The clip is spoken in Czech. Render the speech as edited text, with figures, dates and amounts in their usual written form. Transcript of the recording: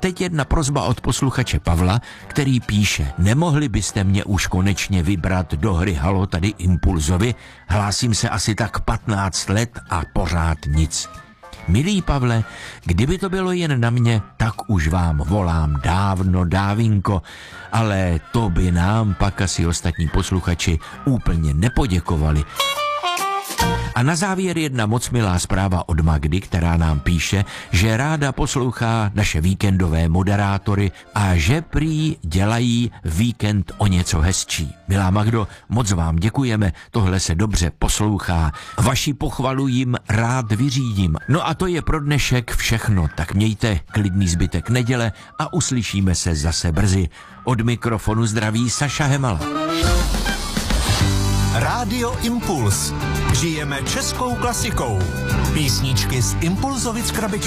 teď jedna prosba od posluchače Pavla, který píše: nemohli byste mě už konečně vybrat do hry Halo tady Impulzovi? Hlásím se asi tak 15 let a pořád nic. Milý Pavle, kdyby to bylo jen na mě, tak už vám volám dávno, dávinko, ale to by nám pak asi ostatní posluchači úplně nepoděkovali. A na závěr jedna moc milá zpráva od Magdy, která nám píše, že ráda poslouchá naše víkendové moderátory a že prý dělají víkend o něco hezčí. Milá Magdo, moc vám děkujeme, tohle se dobře poslouchá. Vaši pochvalu jim rád vyřídím. No a to je pro dnešek všechno, tak mějte klidný zbytek neděle a uslyšíme se zase brzy. Od mikrofonu zdraví Saša Hemala. Rádio Impuls. Žijeme českou klasikou. Písničky z Impulzovic krabičky.